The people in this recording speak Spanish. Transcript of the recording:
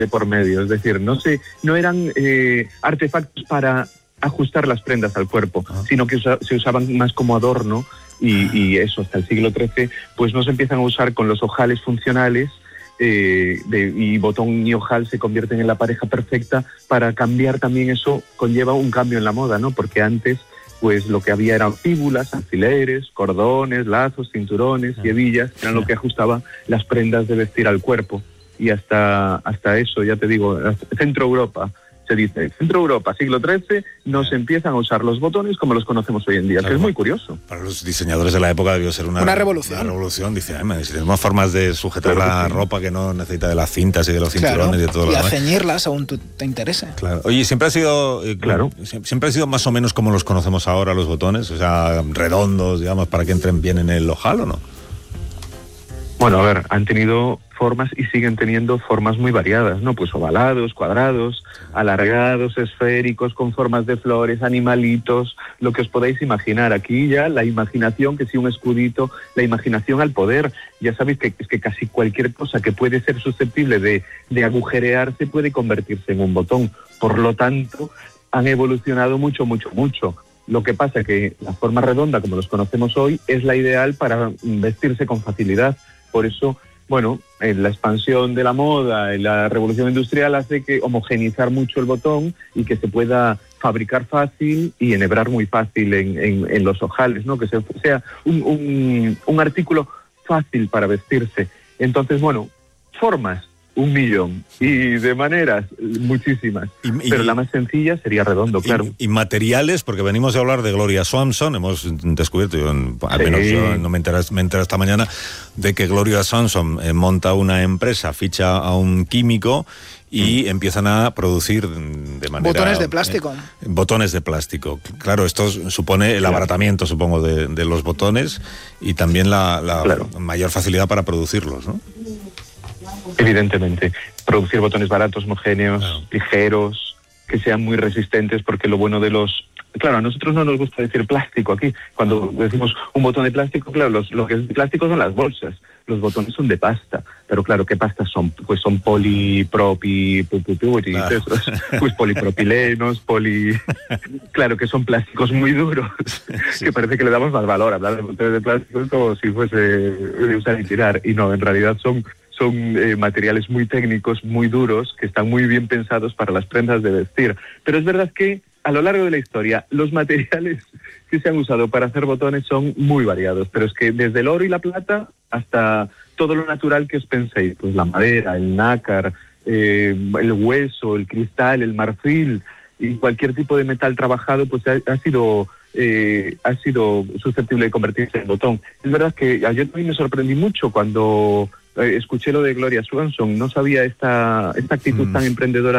de por medio, es decir, no eran artefactos para ajustar las prendas al cuerpo, sino que se usaban más como adorno y eso hasta el siglo XIII pues no se empiezan a usar con los ojales funcionales y botón y ojal se convierten en la pareja perfecta. Para cambiar también eso conlleva un cambio en la moda, ¿no? Porque antes pues lo que había eran fíbulas, alfileres, cordones, lazos, cinturones y hebillas, eran lo que ajustaba las prendas de vestir al cuerpo. Y hasta eso, ya te digo, Centro Europa, se dice, Centro Europa, siglo XIII, no se empiezan a usar los botones como los conocemos hoy en día, claro, que es muy curioso. Para los diseñadores de la época debió ser una revolución. Una revolución, dice, si tenemos formas de sujetar la ropa que no necesita de las cintas y de los cinturones y de todo lo demás. Y a ceñirlas según te interese. Claro. Oye, siempre ha sido más o menos como los conocemos ahora los botones, o sea, redondos, digamos, para que entren bien en el ojal, ¿o no? Bueno, a ver, han tenido formas y siguen teniendo formas muy variadas, ¿no? Pues ovalados, cuadrados, alargados, esféricos, con formas de flores, animalitos, lo que os podáis imaginar. Aquí ya la imaginación, que si un escudito, la imaginación al poder. Ya sabéis que es que casi cualquier cosa que puede ser susceptible de agujerearse puede convertirse en un botón. Por lo tanto, han evolucionado mucho. Lo que pasa es que la forma redonda, como los conocemos hoy, es la ideal para vestirse con facilidad. Por eso, bueno, la expansión de la moda, la revolución industrial hace que homogeneizar mucho el botón y que se pueda fabricar fácil y enhebrar muy fácil en los ojales, ¿no? Que sea un artículo fácil para vestirse. Entonces, bueno, formas 1.000.000 y de maneras muchísimas, pero la más sencilla sería redondo, claro. Y materiales, porque venimos a hablar de Gloria Swanson, hemos descubierto, al menos yo no me enteré esta mañana, de que Gloria Swanson monta una empresa, ficha a un químico y empiezan a producir de manera... Botones de plástico. Botones de plástico. Claro, esto supone el abaratamiento, supongo, de los botones y también la mayor facilidad para producirlos, ¿no? Evidentemente, producir botones baratos, homogéneos, ligeros, que sean muy resistentes, porque lo bueno de los... Claro, a nosotros no nos gusta decir plástico aquí. Cuando decimos un botón de plástico, claro, lo que es de plástico son las bolsas. Los botones son de pasta. Pero claro, ¿qué pastas son? Pues son pues polipropilenos, Claro, que son plásticos muy duros, que parece que le damos más valor. Hablar de botones de plástico es como si fuese de usar y tirar. Y no, en realidad son materiales muy técnicos, muy duros, que están muy bien pensados para las prendas de vestir. Pero es verdad que a lo largo de la historia los materiales que se han usado para hacer botones son muy variados, pero es que desde el oro y la plata hasta todo lo natural que os penséis, pues la madera, el nácar, el hueso, el cristal, el marfil y cualquier tipo de metal trabajado, pues ha sido susceptible de convertirse en botón. Es verdad que yo también me sorprendí mucho cuando escuché lo de Gloria Swanson. No sabía esta actitud tan emprendedora